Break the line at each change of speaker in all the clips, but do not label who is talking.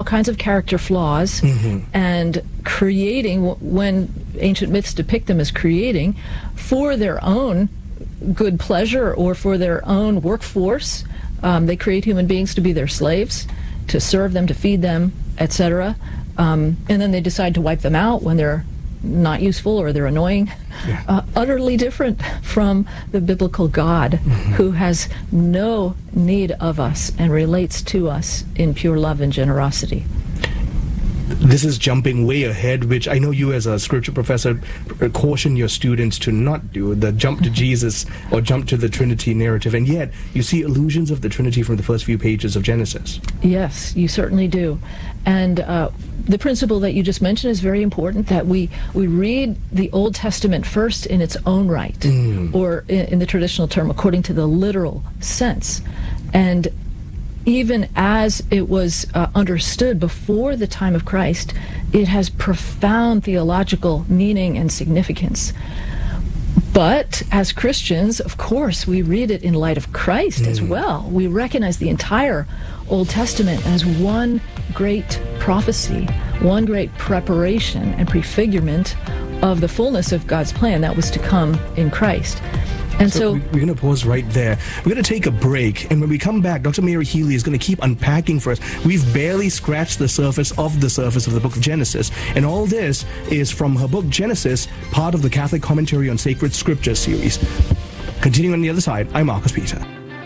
kinds of character flaws and creating, when ancient myths depict them as creating, for their own good pleasure or for their own workforce. They create human beings to be their slaves, to serve them, to feed them, etc. And then they decide to wipe them out when they're not useful or they're annoying. Utterly different from the biblical God, who has no need of us and relates to us in pure love and generosity.
This is jumping way ahead, which I know you as a scripture professor caution your students to not do, the jump to Jesus or jump to the Trinity narrative, and yet you see allusions of the Trinity from the first few pages of Genesis.
Yes, you certainly do. And the principle that you just mentioned is very important, that we read the Old Testament first in its own right, or in the traditional term, according to the literal sense. And even as it was understood before the time of Christ, it has profound theological meaning and significance. But as Christians, of course, we read it in light of Christ as well. We recognize the entire Old Testament as one great prophecy, one great preparation and prefigurement of the fullness of God's plan that was to come in Christ. And so
we're going to pause right there. We're going to take a break, and when we come back, Dr. Mary Healy is going to keep unpacking for us. We've barely scratched the surface of the book of Genesis, and all this is from her book Genesis, part of the Catholic Commentary on Sacred Scripture series. Continuing on the other side, I'm Marcus Peter.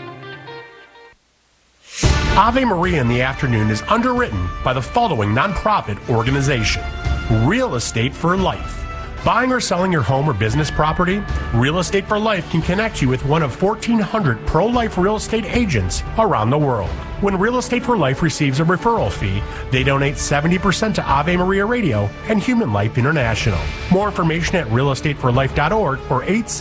Ave Maria in the Afternoon is underwritten by the following nonprofit organization: Real Estate for Life. Buying or selling your home or business property? Real Estate for Life can connect you with one of 1,400 pro-life real estate agents around the world. When Real Estate for Life receives a referral fee, they donate 70% to Ave Maria Radio and Human Life International. More information at realestateforlife.org or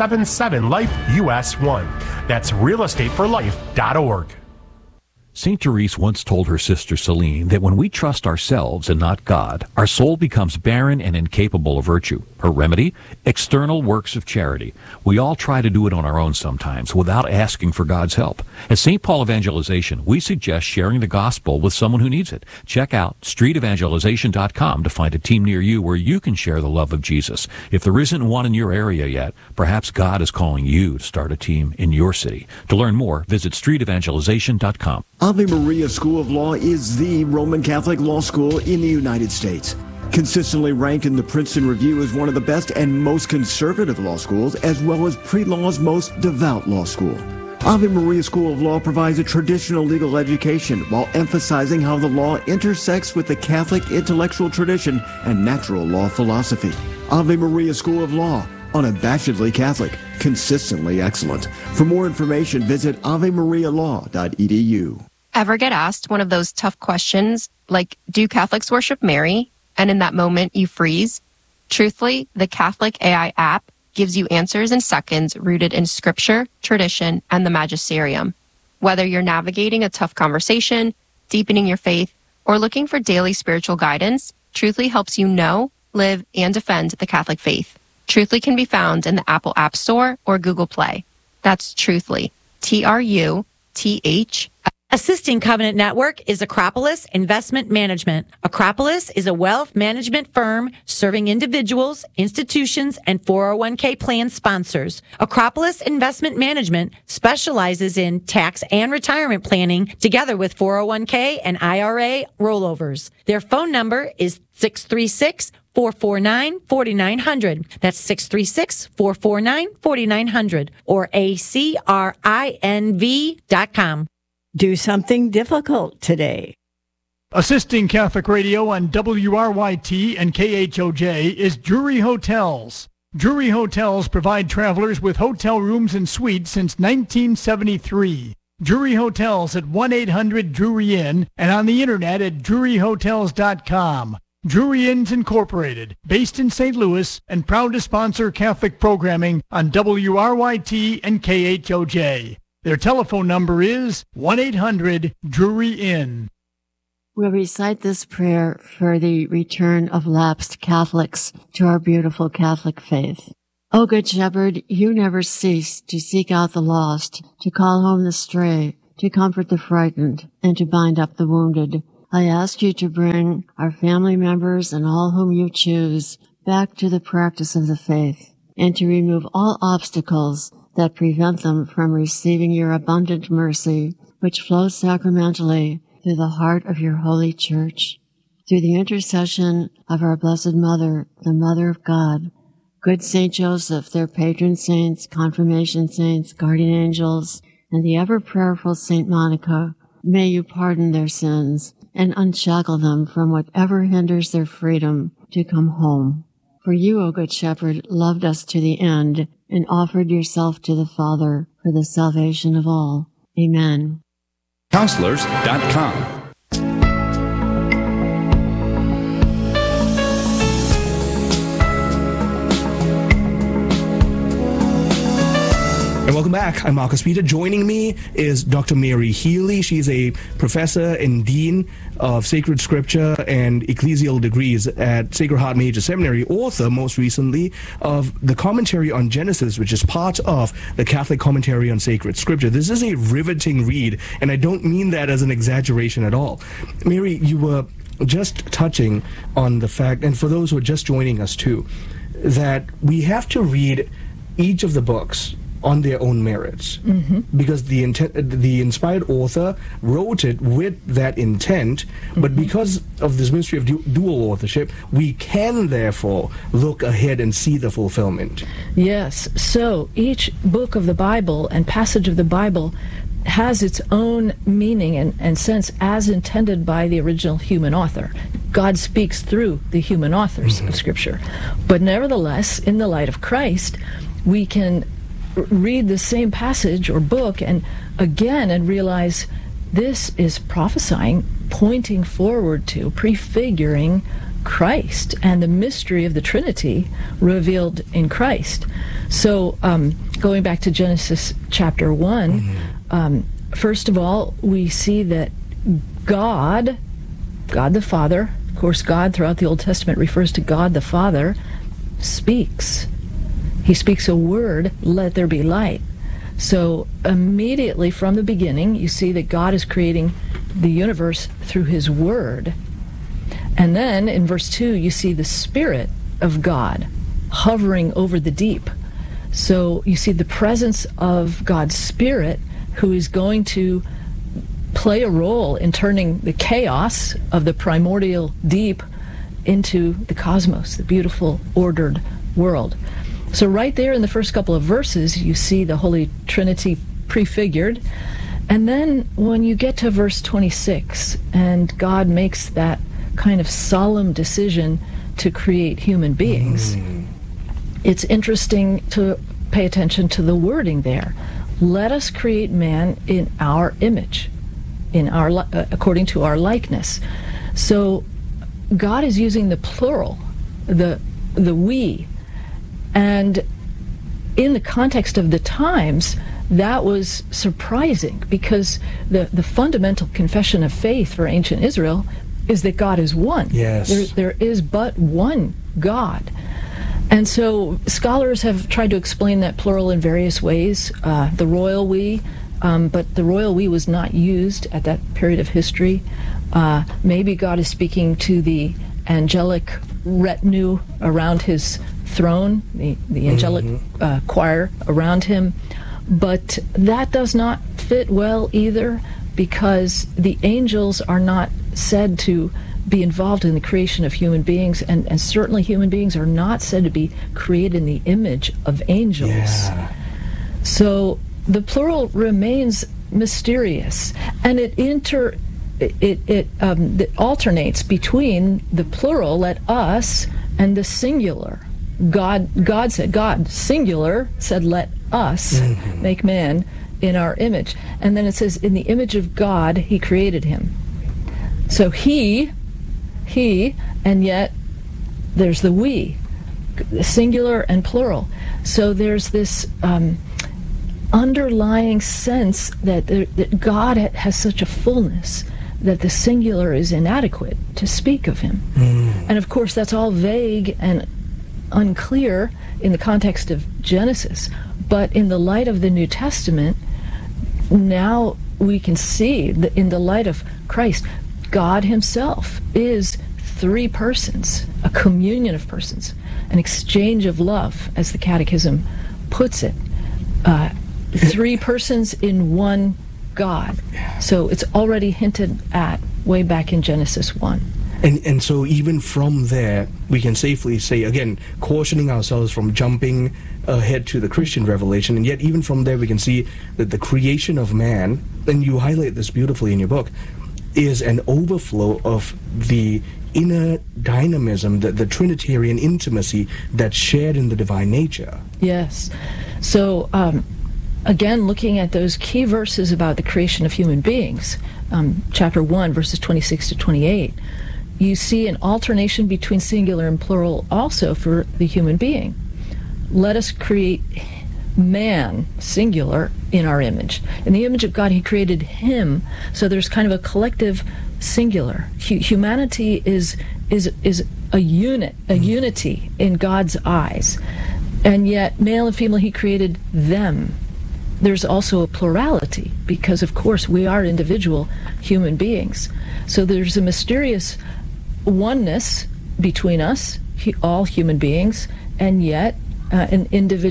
877-LIFE-US1. That's realestateforlife.org.
St. Therese once told her sister Celine that when we trust ourselves and not God, our soul becomes barren and incapable of virtue. Her remedy? External works of charity. We all try to do it on our own sometimes without asking for God's help. At St. Paul Evangelization, we suggest sharing the gospel with someone who needs it. Check out streetevangelization.com to find a team near you where you can share the love of Jesus. If there isn't one in your area yet, perhaps God is calling you to start a team in your city. To learn more, visit streetevangelization.com.
Ave Maria School of Law is the Roman Catholic law school in the United States. Consistently ranked in the Princeton Review as one of the best and most conservative law schools, as well as pre-law's most devout law school. Ave Maria School of Law provides a traditional legal education while emphasizing how the law intersects with the Catholic intellectual tradition and natural law philosophy. Ave Maria School of Law, unabashedly Catholic, consistently excellent. For more information, visit avemarialaw.edu.
Ever get asked one of those tough questions, like, do Catholics worship Mary? And in that moment, you freeze? Truthfully, the Catholic AI app gives you answers in seconds rooted in scripture, tradition, and the magisterium. Whether you're navigating a tough conversation, deepening your faith, or looking for daily spiritual guidance, Truthfully helps you know, live, and defend the Catholic faith. Truthfully can be found in the Apple App Store or Google Play. That's Truthfully. TRUTH.
Assisting Covenant Network is Acropolis Investment Management. Acropolis is a wealth management firm serving individuals, institutions, and 401k plan sponsors. Acropolis Investment Management specializes in tax and retirement planning together with 401k and IRA rollovers. Their phone number is 636-449-4900. That's 636-449-4900 or acrinv.com.
Do something difficult today.
Assisting Catholic Radio on WRYT and KHOJ is Drury Hotels. Drury Hotels provide travelers with hotel rooms and suites since 1973. Drury Hotels at 1-800-DRURY INN and on the internet at druryhotels.com. Drury Inns Incorporated, based in St. Louis and proud to sponsor Catholic programming on WRYT and KHOJ. Their telephone number is 1-800-DRURY INN.
We'll recite this prayer for the return of lapsed Catholics to our beautiful Catholic faith. O Good Shepherd, you never cease to seek out the lost, to call home the stray, to comfort the frightened, and to bind up the wounded. I ask you to bring our family members and all whom you choose back to the practice of the faith, and to remove all obstacles that prevent them from receiving your abundant mercy, which flows sacramentally through the heart of your holy church. Through the intercession of our Blessed Mother, the Mother of God, good Saint Joseph, their patron saints, confirmation saints, guardian angels, and the ever-prayerful Saint Monica, may you pardon their sins and unshackle them from whatever hinders their freedom to come home. For you, O Good Shepherd, loved us to the end and offered yourself to the Father for the salvation of all. Amen.
Counselors.com.
And welcome back. I'm Marcus Peter. Joining me is Dr. Mary Healy. She's a professor and dean of sacred scripture and ecclesial degrees at Sacred Heart Major Seminary, author most recently of the commentary on Genesis, which is part of the Catholic commentary on sacred scripture. This is a riveting read, and I don't mean that as an exaggeration at all. Mary, you were just touching on the fact, and for those who are just joining us too, that we have to read each of the books on their own merits, because the inspired author wrote it with that intent, but because of this mystery of dual authorship, we can therefore look ahead and see the fulfillment.
Yes, so each book of the Bible and passage of the Bible has its own meaning and sense as intended by the original human author. God speaks through the human authors of Scripture. But nevertheless, in the light of Christ, we can read the same passage or book and realize this is prophesying, pointing forward to, prefiguring Christ and the mystery of the Trinity revealed in Christ. So going back to Genesis chapter 1, first of all, we see that God the Father, of course God throughout the Old Testament refers to God the Father, speaks. He speaks a word, let there be light. So immediately from the beginning, you see that God is creating the universe through his word. And then in verse 2, you see the Spirit of God hovering over the deep. So you see the presence of God's Spirit, who is going to play a role in turning the chaos of the primordial deep into the cosmos, the beautiful, ordered world. So right there in the first couple of verses, you see the Holy Trinity prefigured. And then when you get to verse 26, and God makes that kind of solemn decision to create human beings, it's interesting to pay attention to the wording there. Let us create man in our image, in our according to our likeness. So God is using the plural, the we. And in the context of the times, that was surprising, because the fundamental confession of faith for ancient Israel is that God is one.
Yes.
There is but one God. And so scholars have tried to explain that plural in various ways. The royal we, but the royal we was not used at that period of history. Maybe God is speaking to the angelic retinue around his throne, the angelic choir around him. But that does not fit well either, because the angels are not said to be involved in the creation of human beings, and certainly human beings are not said to be created in the image of angels. Yeah. So the plural remains mysterious, and it alternates between the plural, let us, and the singular. God singular said, let us make man in our image. And then it says, in the image of God, he created him. So he, and yet there's the we, singular and plural. So there's this underlying sense that God has such a fullness that the singular is inadequate to speak of him. And of course, that's all vague and unclear in the context of Genesis, but in the light of the New Testament, now we can see that in the light of Christ, God himself is three persons, a communion of persons, an exchange of love, as the Catechism puts it. Three persons in one God. So it's already hinted at way back in Genesis 1.
And so even from there, we can safely say, again, cautioning ourselves from jumping ahead to the Christian revelation, and yet even from there we can see that the creation of man, and you highlight this beautifully in your book, is an overflow of the inner dynamism, the Trinitarian intimacy that's shared in the divine nature.
Yes. So, again, looking at those key verses about the creation of human beings, chapter 1, verses 26 to 28, you see an alternation between singular and plural also for the human being. Let us create man, singular, in our image. In the image of God, he created him, so there's kind of a collective singular. Humanity is a unit, a unity in God's eyes. And yet, male and female, he created them. There's also a plurality, because, of course, we are individual human beings. So there's a mysterious oneness between us, all human beings, and yet an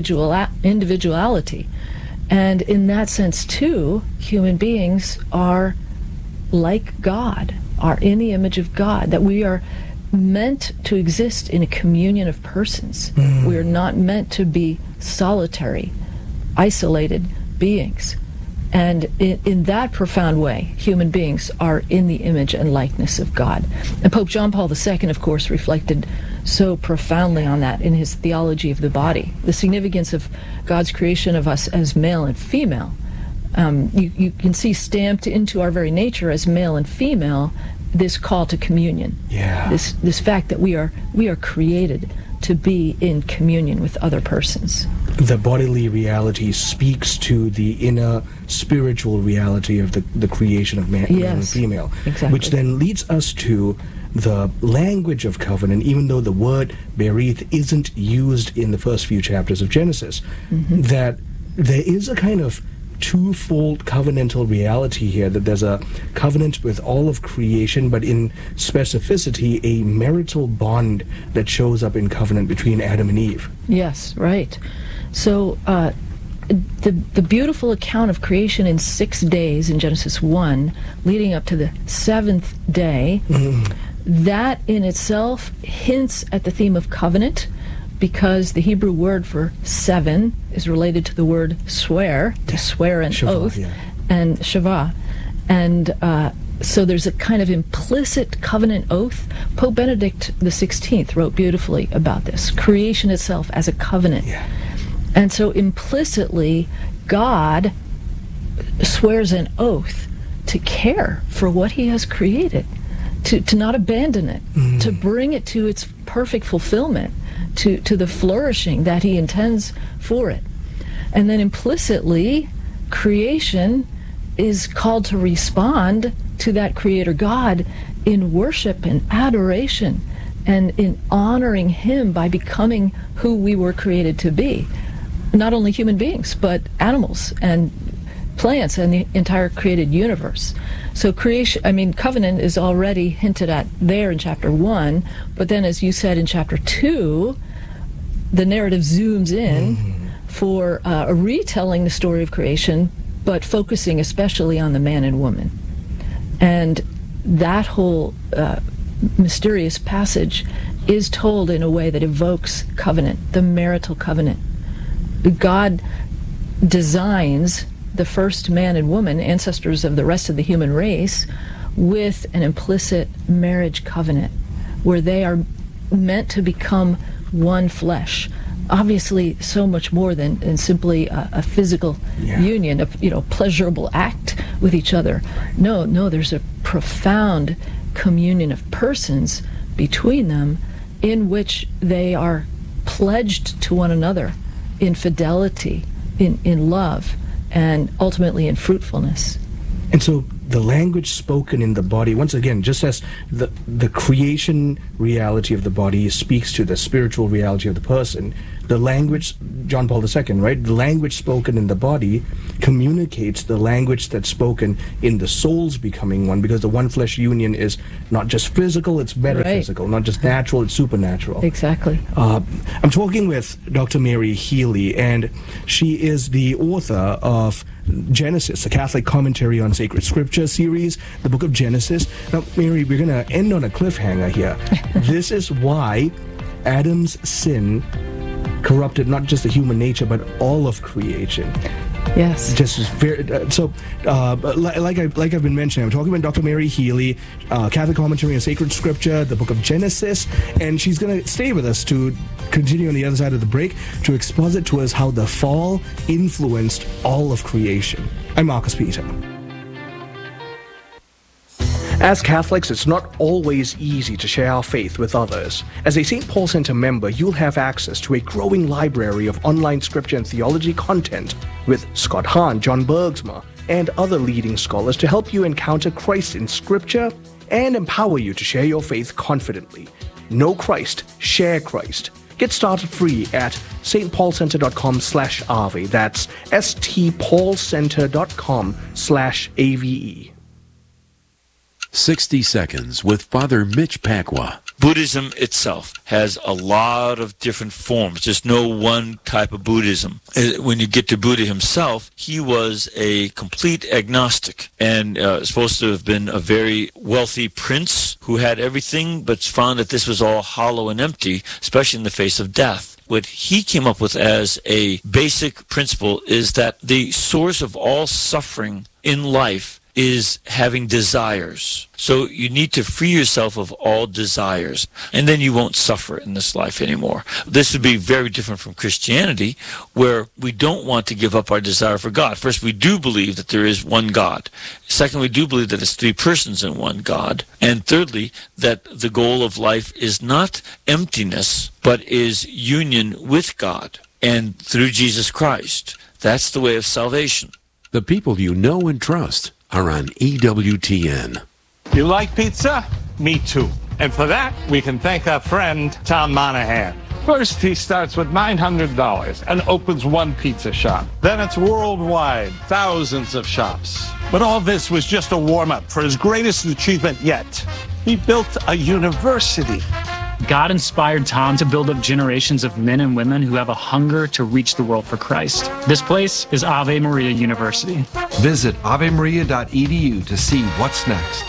individuality. And in that sense, too, human beings are like God, are in the image of God, that we are meant to exist in a communion of persons. We are not meant to be solitary, isolated beings. And in that profound way, human beings are in the image and likeness of God. And Pope John Paul II, of course, reflected so profoundly on that in his Theology of the Body, the significance of God's creation of us as male and female. You can see stamped into our very nature as male and female this call to communion.
Yeah.
This fact that we are created to be in communion with other persons.
The bodily reality speaks to the inner spiritual reality of the creation of man, male and female,
exactly.
Which then leads us to the language of covenant. Even though the word berith isn't used in the first few chapters of Genesis, that there is a kind of twofold covenantal reality here, that there's a covenant with all of creation, but in specificity a marital bond that shows up in covenant between Adam and Eve.
Yes, right. So the beautiful account of creation in 6 days in Genesis 1, leading up to the seventh day, that in itself hints at the theme of covenant, because the Hebrew word for seven is related to the word swear, to swear an oath, and shavah. And so there's a kind of implicit covenant oath. Pope Benedict XVI wrote beautifully about this, creation itself as a covenant. And so implicitly, God swears an oath to care for what he has created, to not abandon it, to bring it to its perfect fulfillment, to the flourishing that he intends for it. And then implicitly, creation is called to respond to that Creator God in worship and adoration, and in honoring him by becoming who we were created to be. Not only human beings, but animals and plants and the entire created universe. So covenant is already hinted at there in chapter 1, but then, as you said, in chapter 2, the narrative zooms in for retelling the story of creation, but focusing especially on the man and woman. And that whole mysterious passage is told in a way that evokes covenant, the marital covenant. God designs the first man and woman, ancestors of the rest of the human race, with an implicit marriage covenant where they are meant to become one flesh. Obviously, so much more than simply a physical union, a pleasurable act with each other. No, there's a profound communion of persons between them in which they are pledged to one another in fidelity, in love, and ultimately in fruitfulness.
And so the language spoken in the body, once again, just as the creation reality of the body speaks to the spiritual reality of the person, the language, John Paul II, right? The language spoken in the body communicates the language that's spoken in the soul's becoming one, because the one flesh union is not just physical, it's metaphysical, not just natural, it's supernatural.
Exactly.
I'm talking with Dr. Mary Healy, and she is the author of Genesis, a Catholic commentary on sacred scripture series, the book of Genesis. Now, Mary, we're going to end on a cliffhanger here. This is why Adam's sin corrupted not just the human nature, but all of creation.
Yes.
Just very, like I've been mentioning, I'm talking about Dr. Mary Healy, Catholic commentary on sacred scripture, the book of Genesis, and she's going to stay with us to continue on the other side of the break to exposit to us how the fall influenced all of creation. I'm Marcus Peter. As Catholics, it's not always easy to share our faith with others. As a St. Paul Center member, you'll have access to a growing library of online scripture and theology content with Scott Hahn, John Bergsma, and other leading scholars to help you encounter Christ in scripture and empower you to share your faith confidently. Know Christ, share Christ. Get started free at stpaulcenter.com/Ave. That's stpaulcenter.com/AVE.
60 Seconds with Father Mitch Pacwa.
Buddhism itself has a lot of different forms. There's no one type of Buddhism. When you get to Buddha himself, he was a complete agnostic and supposed to have been a very wealthy prince who had everything, but found that this was all hollow and empty, especially in the face of death. What he came up with as a basic principle is that the source of all suffering in life is having desires. So you need to free yourself of all desires, and then you won't suffer in this life anymore. This would be very different from Christianity, where we don't want to give up our desire for God. First, we do believe that there is one God. Second, we do believe that it's three persons in one God. And thirdly, that the goal of life is not emptiness, but is union with God and through Jesus Christ. That's the way of salvation.
The people you know and trust are on EWTN.
You like pizza? Me too. And for that, we can thank our friend, Tom Monahan. First, he starts with $900 and opens one pizza shop. Then it's worldwide, thousands of shops. But all this was just a warm-up for his greatest achievement yet. He built a university.
God inspired Tom to build up generations of men and women who have a hunger to reach the world for Christ. This place is Ave Maria University.
Visit avemaria.edu to see what's next.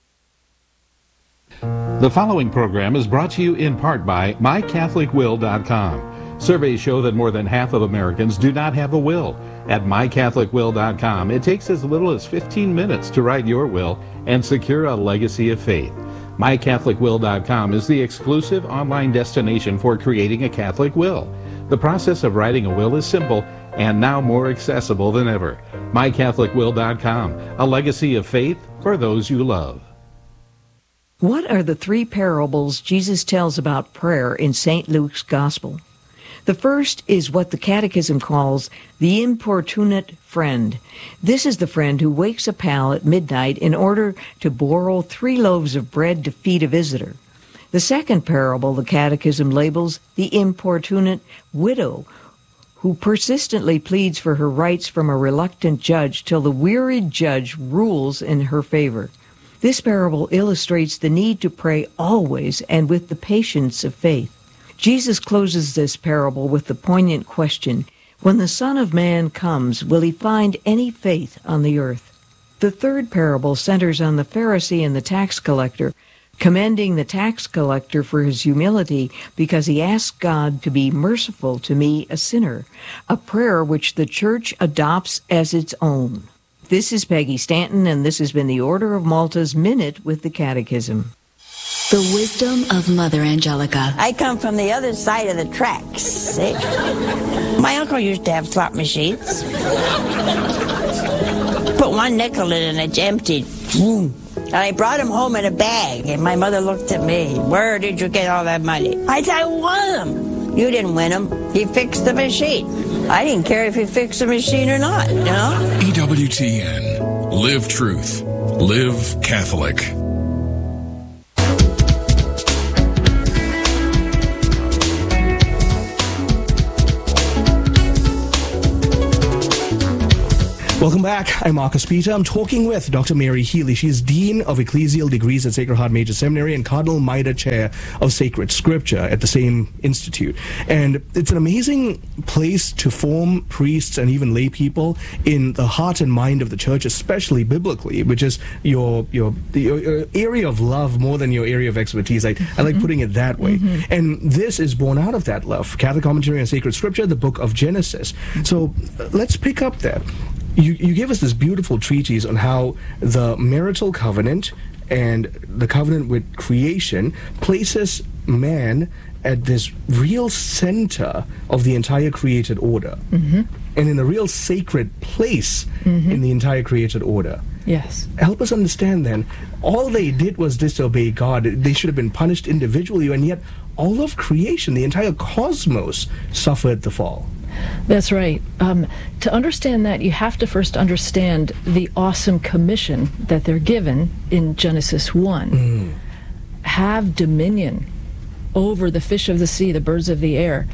The following program is brought to you in part by MyCatholicWill.com. Surveys show that more than half of Americans do not have a will. At MyCatholicWill.com, it takes as little as 15 minutes to write your will and secure a legacy of faith. MyCatholicWill.com is the exclusive online destination for creating a Catholic will. The process of writing a will is simple and now more accessible than ever. MyCatholicWill.com, a legacy of faith for those you love.
What are the three parables Jesus tells about prayer in St. Luke's Gospel? The first is what the Catechism calls the importunate friend. This is the friend who wakes a pal at midnight in order to borrow 3 loaves of bread to feed a visitor. The second parable the Catechism labels the importunate widow, who persistently pleads for her rights from a reluctant judge till the wearied judge rules in her favor. This parable illustrates the need to pray always and with the patience of faith. Jesus closes this parable with the poignant question, when the Son of Man comes, will he find any faith on the earth? The third parable centers on the Pharisee and the tax collector, commending the tax collector for his humility because he asked God to be merciful to me, a sinner, a prayer which the Church adopts as its own. This is Peggy Stanton, and this has been the Order of Malta's Minute with the Catechism.
The wisdom of Mother Angelica.
I come from the other side of the tracks, see? My uncle used to have slot machines. Put one nickel in and it's emptied. And I brought him home in a bag, and my mother looked at me. Where did you get all that money? I said, I won them. You didn't win them. He fixed the machine. I didn't care if he fixed the machine or not, you know?
EWTN. Live truth. Live Catholic.
Welcome back. I'm Marcus Peter. I'm talking with Dr. Mary Healy. She's Dean of Ecclesial Degrees at Sacred Heart Major Seminary and Cardinal Mida Chair of Sacred Scripture at the same institute. And it's an amazing place to form priests and even lay people in the heart and mind of the church, especially biblically, which is your area of love more than your area of expertise. I like putting it that way. And this is born out of that love. Catholic Commentary on Sacred Scripture, the book of Genesis. So let's pick up there. You gave us this beautiful treatise on how the marital covenant and the covenant with creation places man at this real center of the entire created order, and in a real sacred place in the entire created order.
Yes.
Help us understand then, all they did was disobey God. They should have been punished individually, and yet all of creation, the entire cosmos, suffered the fall.
That's right. To understand that, you have to first understand the awesome commission that they're given in Genesis 1. Have dominion over the fish of the sea, the birds of the air,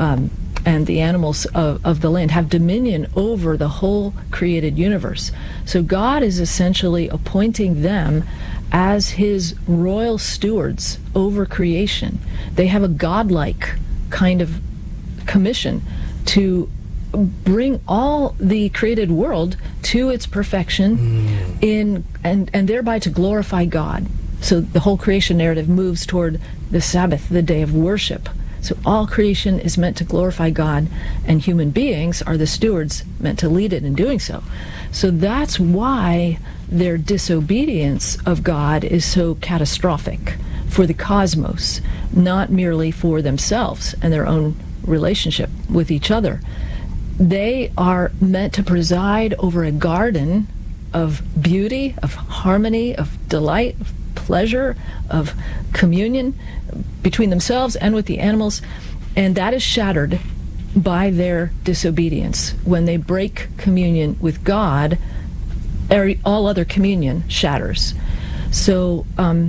and the animals of the land. Have dominion over the whole created universe. So God is essentially appointing them as his royal stewards over creation. They have a godlike kind of commission to bring all the created world to its perfection and thereby to glorify God. So the whole creation narrative moves toward the Sabbath, the day of worship. So all creation is meant to glorify God, and human beings are the stewards meant to lead it in doing so. So that's why their disobedience of God is so catastrophic for the cosmos, not merely for themselves and their own relationship with each other. They are meant to preside over a garden of beauty, of harmony, of delight, of pleasure, of communion between themselves and with the animals, and that is shattered by their disobedience. When they break communion with God, all other communion shatters. So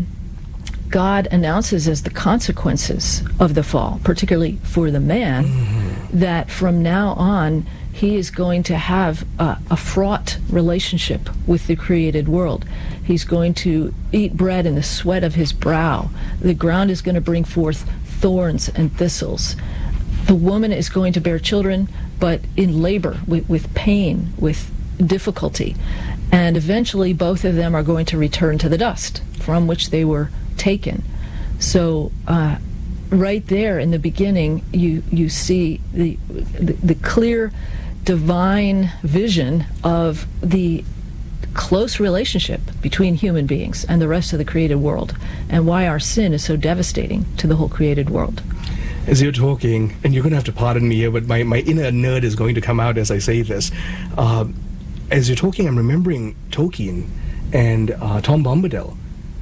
God announces as the consequences of the fall, particularly for the man, that from now on he is going to have a fraught relationship with the created world. He's going to eat bread in the sweat of his brow. The ground is going to bring forth thorns and thistles. The woman is going to bear children, but in labor, with pain, with difficulty. And eventually both of them are going to return to the dust from which they were taken. So right there in the beginning, you see the clear divine vision of the close relationship between human beings and the rest of the created world, and why our sin is so devastating to the whole created world.
As you're talking, and you're going to have to pardon me here, but my inner nerd is going to come out as I say this. As you're talking, I'm remembering Tolkien and Tom Bombadil.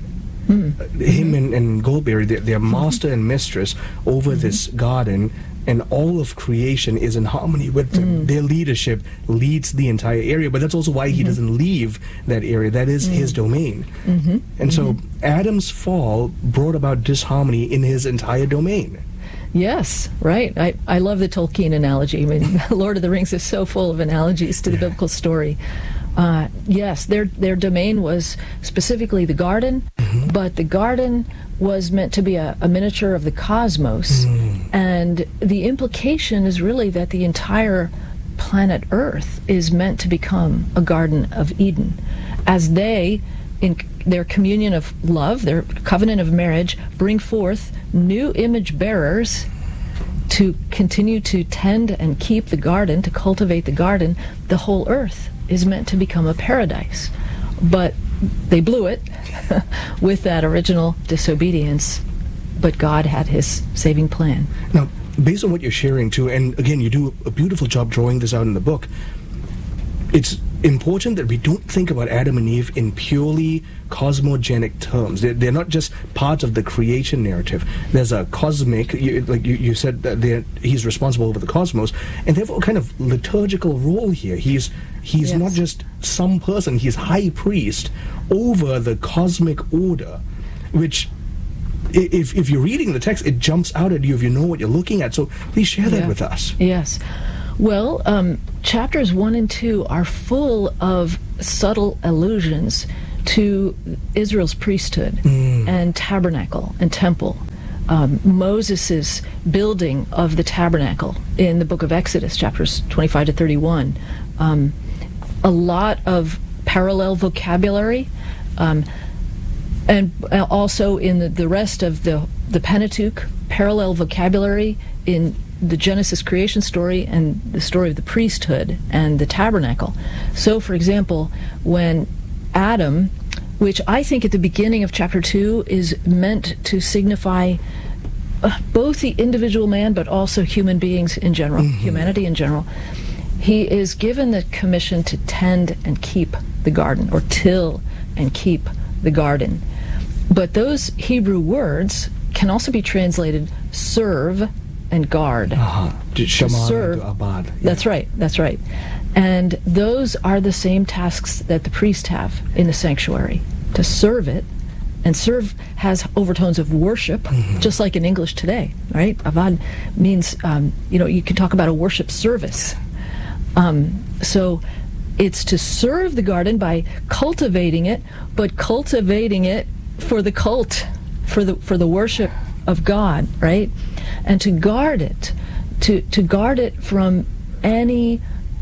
Him and Goldberry, they're master and mistress over this garden, and all of creation is in harmony with them. Their leadership leads the entire area, but that's also why he doesn't leave that area. That is his domain. And so Adam's fall brought about disharmony in his entire domain.
Yes, right. I love the Tolkien analogy. I mean, Lord of the Rings is so full of analogies to the biblical story. Yes, their domain was specifically the garden, but the garden was meant to be a miniature of the cosmos. And the implication is really that the entire planet Earth is meant to become a Garden of Eden, as they, in their communion of love, their covenant of marriage, bring forth new image bearers to continue to tend and keep the garden, to cultivate the garden. The whole earth is meant to become a paradise. But they blew it with that original disobedience, but God had his saving plan.
Now, based on what you're sharing too, and again, you do a beautiful job drawing this out in the book, it's important that we don't think about Adam and Eve in purely cosmogenic terms. They're not just part of the creation narrative. There's a cosmic, like you said, that he's responsible over the cosmos, and they have a kind of liturgical role here. He's yes. not just some person, he's high priest over the cosmic order, which if you're reading the text, it jumps out at you if you know what you're looking at. So please share that with us.
Yes. Well, chapters 1 and 2 are full of subtle allusions to Israel's priesthood and tabernacle and temple. Moses' building of the tabernacle in the book of Exodus, chapters 25 to 31. A lot of parallel vocabulary, and also in the rest of the Pentateuch, parallel vocabulary in the Genesis creation story and the story of the priesthood and the tabernacle. So, for example, when Adam, which I think at the beginning of chapter 2 is meant to signify both the individual man but also human beings in general, humanity in general, he is given the commission to tend and keep the garden, or till and keep the garden. But those Hebrew words can also be translated serve and guard.
To
serve.
To abad. Yeah.
That's right. And those are the same tasks that the priests have in the sanctuary, to serve it. And serve has overtones of worship, just like in English today, right? Avad means, you can talk about a worship service. So it's to serve the garden by cultivating it, but cultivating it for the cult, for the worship of God, right? And to guard it, to guard it from any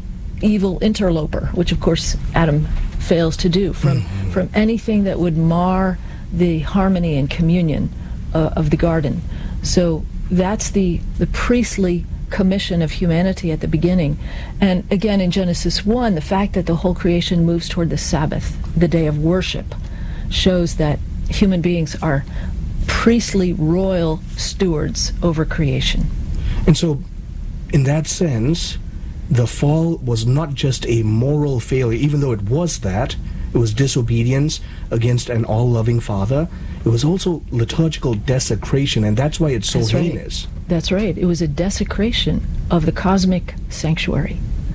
evil interloper, which of course Adam fails to do, from anything that would mar the harmony and communion of the garden. So that's the priestly commission of humanity at the beginning. And again, in Genesis 1, the fact that the whole creation moves toward the Sabbath, the day of worship, shows that human beings are priestly royal stewards over creation.
And so, in that sense, the fall was not just a moral failure, even though it was that. It was disobedience against an all-loving Father. It was also liturgical desecration, and that's why it's so heinous.
That's right. It was a desecration of the cosmic sanctuary.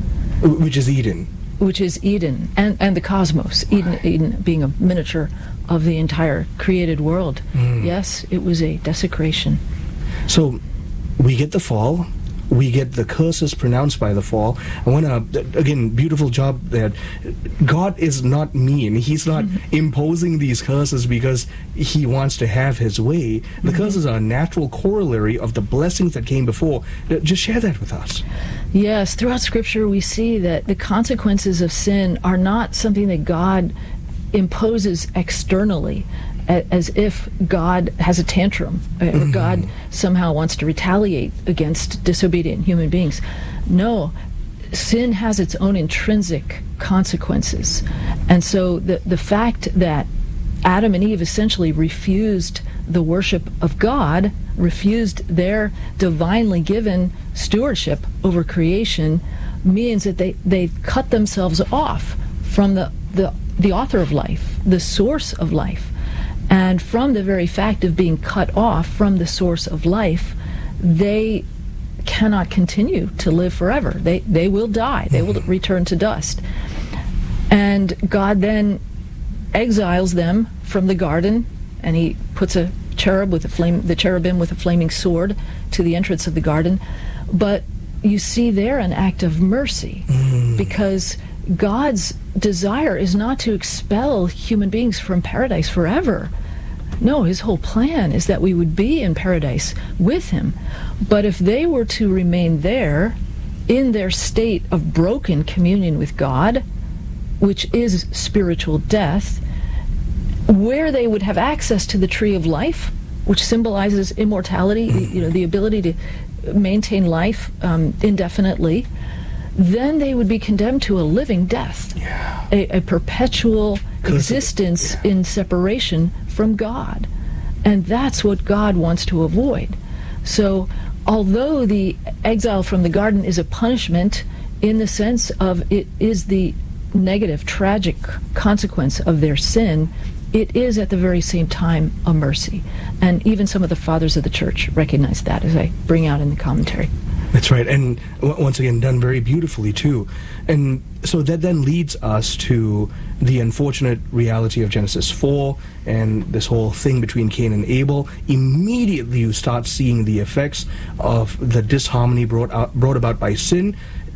Which is Eden.
Which is Eden, and the cosmos. Eden being a miniature of the entire created world. Yes, it was a desecration.
So, we get the fall. We get the curses pronounced by the fall. I want to, again, beautiful job there. God is not mean. He's not imposing these curses because he wants to have his way. The curses are a natural corollary of the blessings that came before. Just share that with us.
Yes, throughout Scripture we see that the consequences of sin are not something that God imposes externally, as if God has a tantrum or God somehow wants to retaliate against disobedient human beings. No, sin has its own intrinsic consequences. And so the fact that Adam and Eve essentially refused the worship of God, refused their divinely given stewardship over creation, means that they cut themselves off from the author of life, the source of life. And from the very fact of being cut off from the source of life, they cannot continue to live forever. They will die. They will return to dust. And God then exiles them from the garden, and he puts a cherub with the cherubim with a flaming sword to the entrance of the garden. But you see there an act of mercy, because God's desire is not to expel human beings from paradise forever. No, his whole plan is that we would be in paradise with him. But if they were to remain there in their state of broken communion with God, which is spiritual death, where they would have access to the tree of life, which symbolizes immortality, the ability to maintain life indefinitely, then they would be condemned to a living death, a perpetual existence in separation from God. And that's what God wants to avoid. So although the exile from the garden is a punishment in the sense of it is the negative, tragic consequence of their sin, it is at the very same time a mercy. And even some of the fathers of the church recognize that, as I bring out in the commentary.
That's right, and once again, done very beautifully, too. And so that then leads us to the unfortunate reality of Genesis 4 and this whole thing between Cain and Abel. Immediately you start seeing the effects of the disharmony brought about by sin.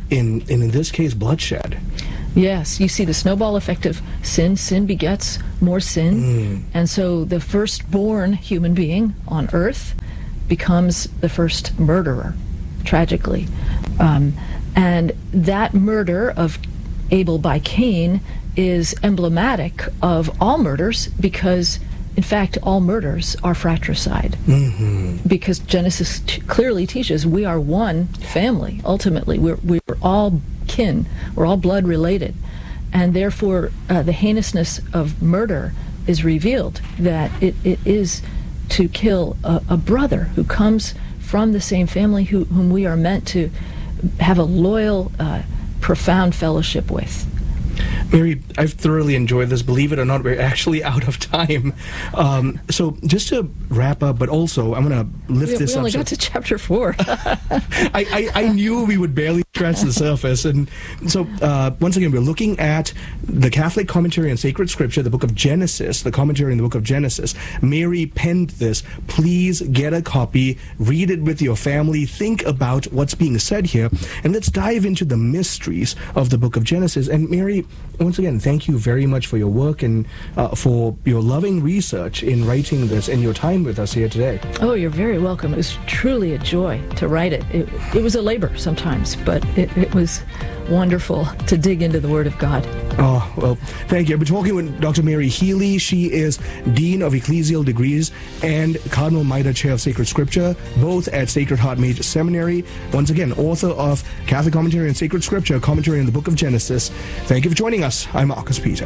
in this case, bloodshed.
Yes, you see the snowball effect of sin. Sin begets more sin. And so the firstborn human being on earth becomes the first murderer, tragically. And that murder of Abel by Cain is emblematic of all murders, because in fact all murders are fratricide. Because Genesis clearly teaches we are one family. Ultimately we're all kin, we're all blood related, and therefore the heinousness of murder is revealed, that it is to kill a brother who comes from the same family, whom we are meant to have a loyal, profound fellowship with.
Mary, I've thoroughly enjoyed this. Believe it or not, we're actually out of time. So just to wrap up, but also I'm going to lift this up.
We only got to chapter 4.
I knew we would barely scratch the surface. And so once again, we're looking at the Catholic Commentary on Sacred Scripture, the book of Genesis, the commentary in the book of Genesis. Mary penned this. Please get a copy, read it with your family, think about what's being said here, and let's dive into the mysteries of the book of Genesis. And Mary, once again, thank you very much for your work and for your loving research in writing this and your time with us here today.
Oh, you're very welcome. It was truly a joy to write it. It was a labor sometimes, but it was wonderful to dig into the Word of God.
Oh, well, thank you. I've been talking with Dr. Mary Healy. She is Dean of Ecclesial Degrees and Cardinal Mitre Chair of Sacred Scripture, both at Sacred Heart Major Seminary. Once again, author of Catholic Commentary on Sacred Scripture, commentary on the book of Genesis. Thank you for joining us. I'm Marcus Peter.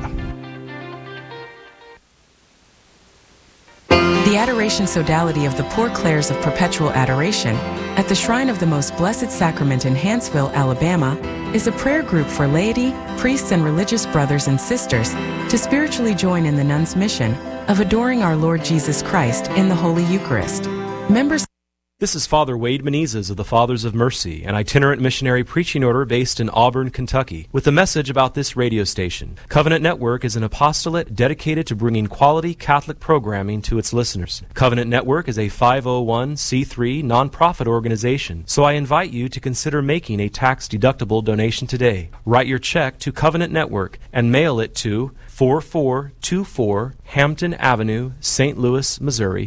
The Adoration Sodality of the Poor Clares of Perpetual Adoration at the Shrine of the Most Blessed Sacrament in Hanceville, Alabama, is a prayer group for laity, priests, and religious brothers and sisters to spiritually join in the nuns' mission of adoring our Lord Jesus Christ in the Holy Eucharist. Members.
This is Father Wade Menezes of the Fathers of Mercy, an itinerant missionary preaching order based in Auburn, Kentucky, with a message about this radio station. Covenant Network is an apostolate dedicated to bringing quality Catholic programming to its listeners. Covenant Network is a 501c3 nonprofit organization, so I invite you to consider making a tax-deductible donation today. Write your check to Covenant Network and mail it to 4424 Hampton Avenue, St. Louis, Missouri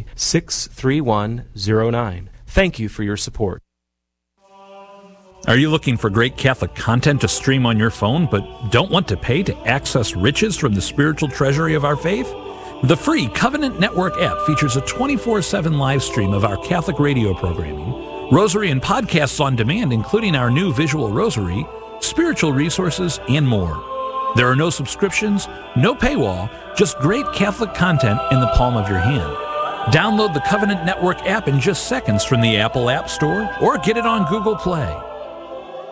63109. Thank you for your support.
Are you looking for great Catholic content to stream on your phone, but don't want to pay to access riches from the spiritual treasury of our faith? The free Covenant Network app features a 24/7 live stream of our Catholic radio programming, rosary and podcasts on demand, including our new visual rosary, spiritual resources, and more. There are no subscriptions, no paywall, just great Catholic content in the palm of your hand. Download the Covenant Network app in just seconds from the Apple App Store or get it on Google Play.